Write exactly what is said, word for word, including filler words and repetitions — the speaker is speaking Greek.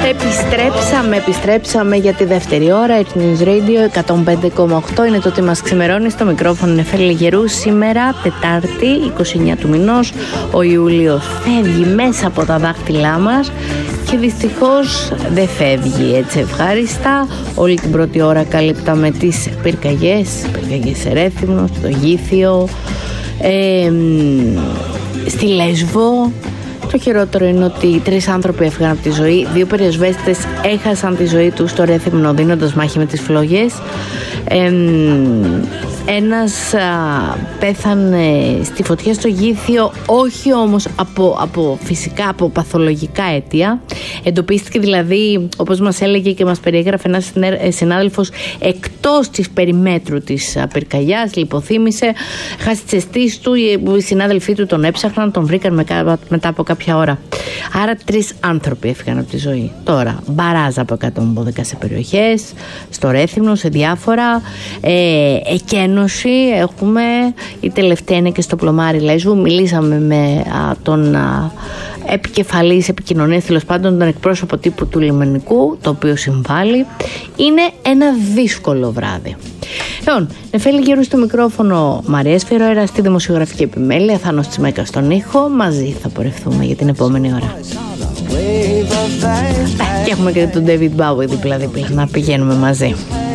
Επιστρέψαμε, επιστρέψαμε για τη δεύτερη ώρα. Earth News Radio εκατόν πέντε κόμμα οκτώ είναι το τι μας ξημερώνει. Στο μικρόφωνο Νεφέλη Γερού. Σήμερα Τετάρτη είκοσι εννέα του μηνός. Ο Ιούλιος φεύγει μέσα από τα δάχτυλά μας και δυστυχώς δεν φεύγει έτσι ευχάριστα. Όλη την πρώτη ώρα καλύπταμε τις πυρκαγιές, πυρκαγιές σε Ρέθυμνο, στο Γήθιο, ε, στη Λέσβο. Το χειρότερο είναι ότι τρεις άνθρωποι έφυγαν από τη ζωή, δύο πυροσβέστες έχασαν τη ζωή τους στο Ρέθυμνο δίνοντας μάχη με τις φλόγες. Ε, ένας α, πέθανε στη φωτιά στο Γήθιο, όχι όμως από, από φυσικά από παθολογικά αίτια. Εντοπίστηκε δηλαδή, όπως μας έλεγε και μας περιέγραφε ένας συνάδελφος, εκτός της περιμέτρου της πυρκαγιάς, λιποθύμησε, χάσει τις αισθήσεις του, οι συνάδελφοί του τον έψαχναν, τον βρήκαν μετά από κάποια ώρα. Άρα τρεις άνθρωποι έφυγαν από τη ζωή. Τώρα, μπαράζα από εκατόν δώδεκα σε περιοχές, στο Ρέθυμνο, σε διάφορα, ε, εκένωση έχουμε, η τελευταία είναι και στο Πλωμάρι Λέσβου. Μιλήσαμε με α, τον α, επικεφαλής επικοινωνίας, τέλος πάντων τον εκπρόσωπο τύπου του λιμενικού, το οποίο συμβάλλει. Είναι ένα δύσκολο βράδυ. Λοιπόν, Νεφέλη Γερού στο μικρόφωνο, Μαρία Σφυροέρα στη δημοσιογραφική επιμέλεια, Θάνος Τσιμέκας στον ήχο. Μαζί θα πορευθούμε για την επόμενη ώρα. Και έχουμε και τον David Bowie δίπλα-δίπλα να πηγαίνουμε μαζί.